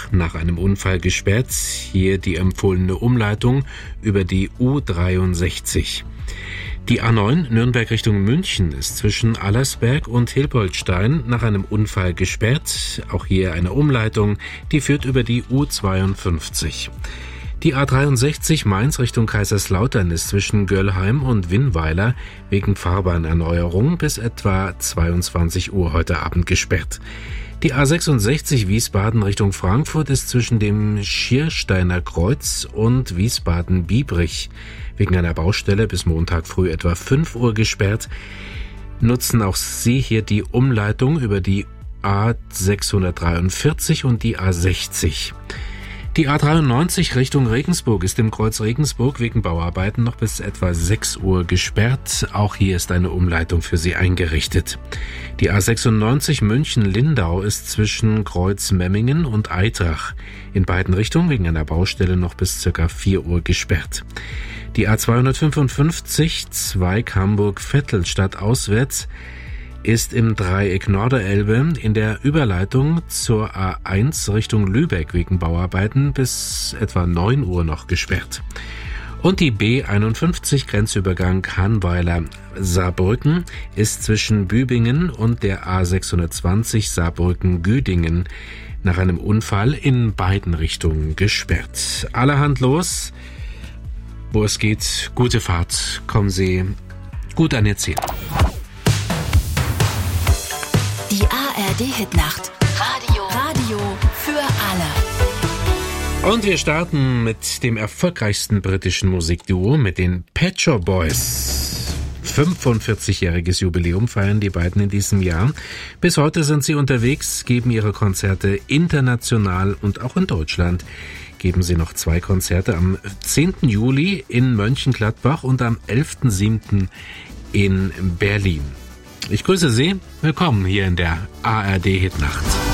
Gladbach nach einem Unfall gesperrt. Hier die empfohlene Umleitung über die U63. Die A9 Nürnberg Richtung München ist zwischen Allersberg und Hilpoltstein nach einem Unfall gesperrt. Auch hier eine Umleitung, die führt über die U52. Die A63 Mainz Richtung Kaiserslautern ist zwischen Göllheim und Winnweiler wegen Fahrbahnerneuerung bis etwa 22 Uhr heute Abend gesperrt. Die A66 Wiesbaden Richtung Frankfurt ist zwischen dem Schiersteiner Kreuz und Wiesbaden-Biebrich wegen einer Baustelle bis Montag früh etwa 5 Uhr gesperrt. Nutzen auch Sie hier die Umleitung über die A643 und die A60. Die A93 Richtung Regensburg ist im Kreuz Regensburg wegen Bauarbeiten noch bis etwa 6 Uhr gesperrt. Auch hier ist eine Umleitung für Sie eingerichtet. Die A96 München-Lindau ist zwischen Kreuz Memmingen und Eitrach in beiden Richtungen wegen einer Baustelle noch bis ca. 4 Uhr gesperrt. Die A255 Zweig Hamburg-Vettel stadtauswärts ist im Dreieck Norderelbe in der Überleitung zur A1 Richtung Lübeck wegen Bauarbeiten bis etwa 9 Uhr noch gesperrt. Und die B51 Grenzübergang Hanweiler-Saarbrücken ist zwischen Bübingen und der A620 Saarbrücken-Güdingen nach einem Unfall in beiden Richtungen gesperrt. Allerhand los. Wo es geht, gute Fahrt, kommen Sie gut an Ihr Ziel. Die ARD-Hitnacht. Radio für alle. Und wir starten mit dem erfolgreichsten britischen Musikduo, mit den Pet Shop Boys. 45-jähriges Jubiläum feiern die beiden in diesem Jahr. Bis heute sind sie unterwegs, geben ihre Konzerte international und auch in Deutschland. Geben sie noch 2 Konzerte am 10. Juli in Mönchengladbach und am 11.7. in Berlin. Ich grüße Sie. Willkommen hier in der ARD Hitnacht.